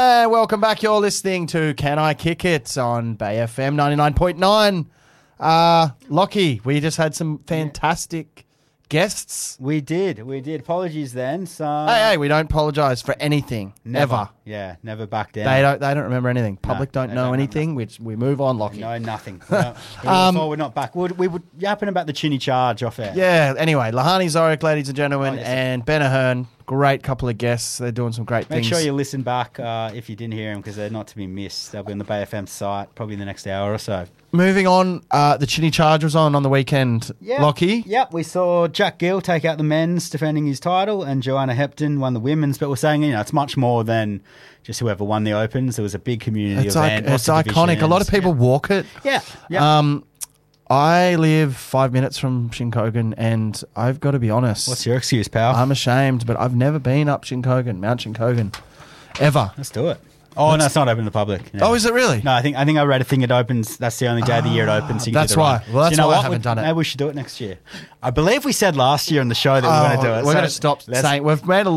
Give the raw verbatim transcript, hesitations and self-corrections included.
And welcome back. You're listening to Can I Kick It on Bay F M ninety-nine point nine. Uh, Lockie, we just had some fantastic guests. We did. We did. Apologies then. So Hey, hey, we don't apologise for anything. never. Ever. Yeah, never back down. They don't They don't remember anything. Public No, don't they know don't anything. We, we move on, Lockie. No, nothing. We don't- we Um, thought we're not back. We would, we would yapping about the Chinny charge off air. Yeah, anyway, Lahani Zorik, ladies and gentlemen, Oh, yes. and Ben Ahern, great couple of guests. They're doing some great Make things. sure you listen back uh, if you didn't hear them because they're not to be missed. They'll be on the Bay F M site probably in the next hour or so. Moving on, uh, the Chinny Charge was on on the weekend. Yep. Lockie? Yep, we saw Jack Gill take out the men's defending his title and Joanna Hepton won the women's. But we're saying, you know, it's much more than just whoever won the Opens. There was a big community It's, event. like, it's lots of iconic. A lot of divisions. people walk it. Yeah. yeah. Um, I live five minutes from Shinkogan, and I've got to be honest. What's your excuse, pal? I'm ashamed, but I've never been up Shinkogan, Mount Shinkogan, ever. Let's do it. Oh, no, it's not open to the public. No. Oh, is it really? No, I think I think I read a thing it opens. That's the only day of the year it opens. So you can that's do the why. run. Well, that's Do you know why I what? haven't We- done it. Maybe we should do it next year. I believe we said last year on the show that we we're going to do it. We're so going to stop let's- saying we've made a